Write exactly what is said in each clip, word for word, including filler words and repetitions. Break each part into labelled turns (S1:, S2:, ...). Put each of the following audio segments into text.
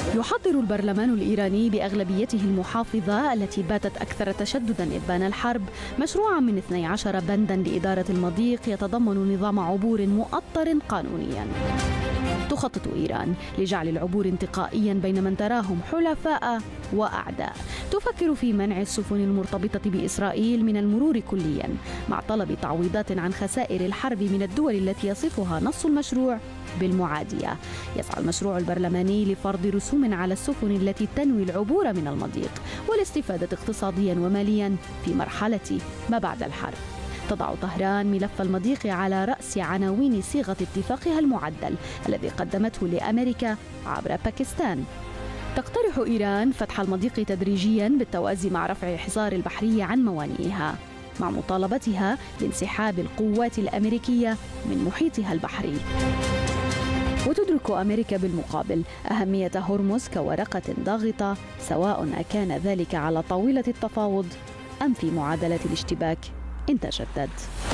S1: يحضر البرلمان الإيراني بأغلبيته المحافظة التي باتت أكثر تشدداً إبان الحرب مشروعاً من اثني عشر بنداً لإدارة المضيق يتضمن نظام عبور مؤطر قانونياً. تخطط إيران لجعل العبور انتقائياً بين من تراهم حلفاء وأعداء. تفكر في منع السفن المرتبطة بإسرائيل من المرور كلياً مع طلب تعويضات عن خسائر الحرب من الدول التي يصفها نص المشروع بالمعادية. يسعى المشروع البرلماني لفرض رسوم على السفن التي تنوي العبور من المضيق والاستفادة اقتصادياً ومالياً في مرحلة ما بعد الحرب. تضع طهران ملف المضيق على رأس عناوين صيغة اتفاقها المعدل الذي قدمته لأمريكا عبر باكستان. تقترح إيران فتح المضيق تدريجياً بالتوازي مع رفع الحصار البحري عن موانئها مع مطالبتها بانسحاب القوات الأمريكية من محيطها البحري. وتدرك أمريكا بالمقابل أهمية هرمز كورقة ضاغطة سواء أكان ذلك على طاولة التفاوض أم في معادلة الاشتباك إن تجدد.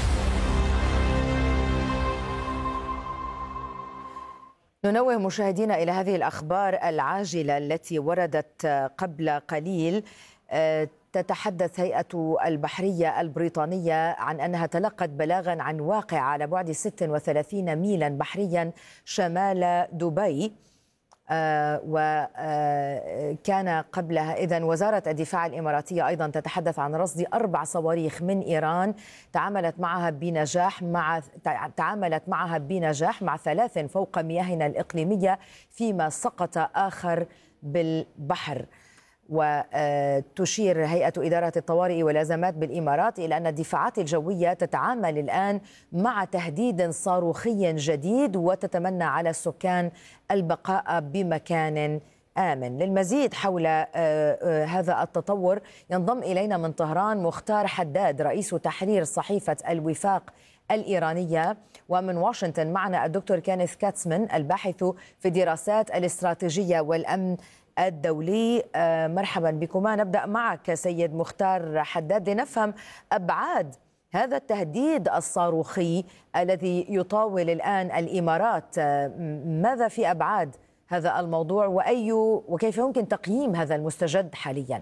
S2: ننوه مشاهدينا إلى هذه الأخبار العاجلة التي وردت قبل قليل. تتحدث هيئة البحرية البريطانية عن أنها تلقت بلاغا عن واقع على بعد ستة وثلاثين ميلا بحريا شمال دبي. آه وكان آه قبلها إذن وزارة الدفاع الإماراتية أيضا تتحدث عن رصد أربع صواريخ من إيران تعاملت معها بنجاح مع تعاملت معها بنجاح مع ثلاث فوق مياهنا الإقليمية فيما سقط آخر بالبحر. وتشير هيئة إدارة الطوارئ والأزمات بالإمارات إلى أن الدفاعات الجوية تتعامل الآن مع تهديد صاروخي جديد وتتمنى على السكان البقاء بمكان آمن. للمزيد حول هذا التطور ينضم إلينا من طهران مختار حداد رئيس تحرير صحيفة الوفاق الإيرانية، ومن واشنطن معنا الدكتور كينيث كاتسمان الباحث في الدراسات الاستراتيجية والأمن الدولي. مرحبا بكما. نبدأ معك سيد مختار حداد لنفهم أبعاد هذا التهديد الصاروخي الذي يطاول الآن الإمارات. ماذا في أبعاد هذا الموضوع وأي وكيف يمكن تقييم هذا المستجد حاليا؟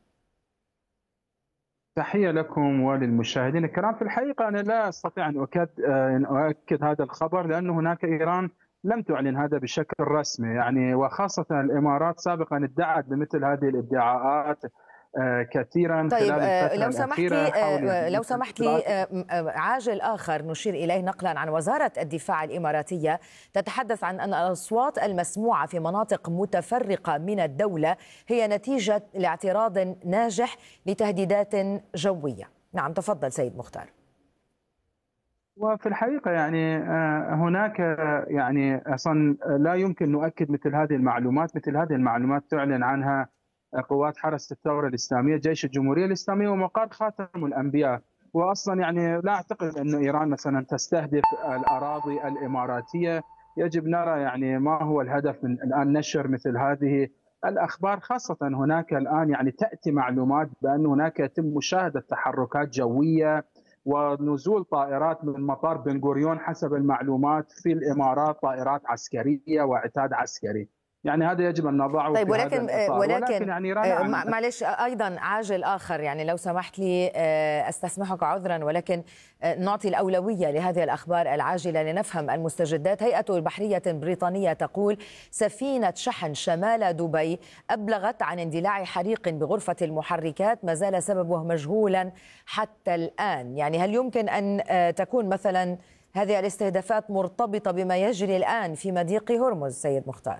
S3: تحية لكم وللمشاهدين الكرام. في الحقيقة أنا لا أستطيع أن أؤكد, أن أؤكد هذا الخبر لأن هناك إيران لم تعلن هذا بشكل رسمي، يعني وخاصة الإمارات سابقا ادعت بمثل هذه الادعاءات كثيرا.
S2: طيب لو سمحت لي لو سمحت لي عاجل آخر نشير إليه نقلا عن وزارة الدفاع الإماراتية تتحدث عن أن الأصوات المسموعة في مناطق متفرقة من الدولة هي نتيجة لاعتراض ناجح لتهديدات جوية. نعم تفضل سيد مختار.
S3: وفي الحقيقة يعني هناك يعني أصلا لا يمكن نؤكد مثل هذه المعلومات، مثل هذه المعلومات تعلن عنها قوات حرس الثورة الإسلامية، جيش الجمهورية الإسلامية ومقر خاتم الأنبياء. وأصلا يعني لا أعتقد أن إيران مثلا تستهدف الأراضي الإماراتية. يجب نرى يعني ما هو الهدف من الآن نشر مثل هذه الأخبار، خاصة هناك الآن يعني تأتي معلومات بأن هناك يتم مشاهدة تحركات جوية ونزول طائرات من مطار بن غوريون حسب المعلومات في الإمارات، طائرات عسكرية وعتاد عسكري. يعني هذا يجب أن نضعه
S2: طيب
S3: في
S2: ولكن
S3: هذا
S2: ولكن,
S3: ولكن يعني
S2: معلش أيضا عاجل آخر، يعني لو سمحت لي أستسمحك عذرا، ولكن نعطي الأولوية لهذه الأخبار العاجلة لنفهم المستجدات. هيئة بحرية بريطانية تقول سفينة شحن شمال دبي أبلغت عن اندلاع حريق بغرفة المحركات ما زال سببه مجهولا حتى الآن. يعني هل يمكن أن تكون مثلا هذه الاستهدافات مرتبطة بما يجري الآن في مضيق هرمز سيد مختار؟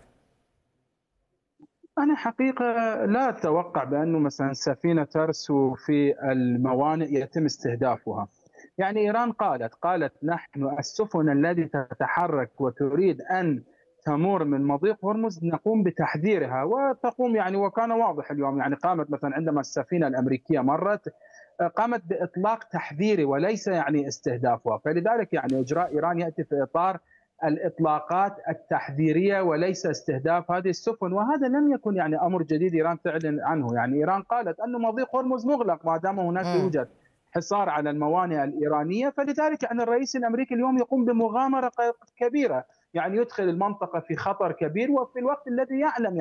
S3: أنا حقيقة لا أتوقع بأنه مثلا سفينة ترسو في الموانئ يتم استهدافها. يعني إيران قالت قالت نحن السفن التي تتحرك وتريد أن تمر من مضيق هرمز نقوم بتحذيرها، وتقوم يعني وكان واضح اليوم يعني قامت مثلا عندما السفينة الأمريكية مرت قامت بإطلاق تحذيري وليس يعني استهدافها. فلذلك يعني إجراء إيران يأتي في إطار الإطلاقات التحذيرية وليس استهداف هذه السفن، وهذا لم يكن يعني أمر جديد إيران تعلن عنه. يعني إيران قالت أن مضيق هرمز مغلق ما دام هناك يوجد حصار على الموانئ الإيرانية. فلذلك يعني الرئيس الأمريكي اليوم يقوم بمغامرة كبيرة، يعني يدخل المنطقة في خطر كبير وفي الوقت الذي يعلم